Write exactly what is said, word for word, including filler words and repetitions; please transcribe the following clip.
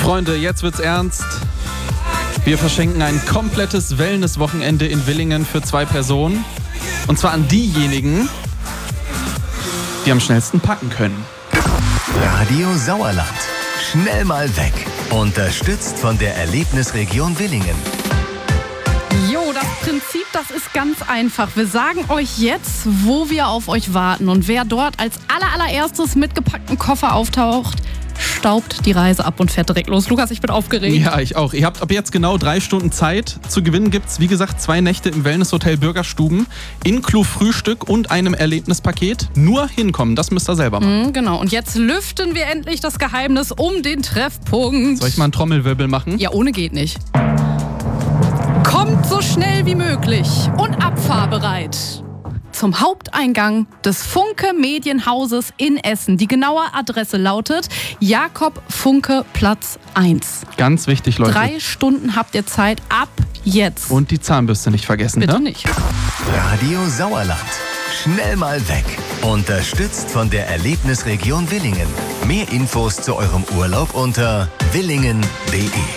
Freunde, jetzt wird's ernst. Wir verschenken ein komplettes Wellness-Wochenende in Willingen für zwei Personen. Und zwar an diejenigen, die am schnellsten packen können. Radio Sauerland. Schnell mal weg. Unterstützt von der Erlebnisregion Willingen. Jo, das Prinzip, das ist ganz einfach. Wir sagen euch jetzt, wo wir auf euch warten. Und wer dort als aller, allererstes mit gepackten Koffer auftaucht, staubt die Reise ab und fährt direkt los. Lukas, ich bin aufgeregt. Ja, ich auch. Ihr habt ab jetzt genau drei Stunden Zeit. Zu gewinnen gibt's, wie gesagt, zwei Nächte im Wellnesshotel Bürgerstuben, inklu Frühstück und einem Erlebnispaket. Nur hinkommen, das müsst ihr selber machen. Mhm, genau. Und jetzt lüften wir endlich das Geheimnis um den Treffpunkt. Soll ich mal einen Trommelwirbel machen? Ja, ohne geht nicht. Kommt so schnell wie möglich und abfahrbereit zum Haupteingang des Funke Medienhauses in Essen. Die genaue Adresse lautet Jakob Funke Platz eins. Ganz wichtig, Leute. Drei Stunden habt ihr Zeit ab jetzt. Und die Zahnbürste nicht vergessen, Bitte ne? nicht. Radio Sauerland. Schnell mal weg. Unterstützt von der Erlebnisregion Willingen. Mehr Infos zu eurem Urlaub unter willingen punkt de.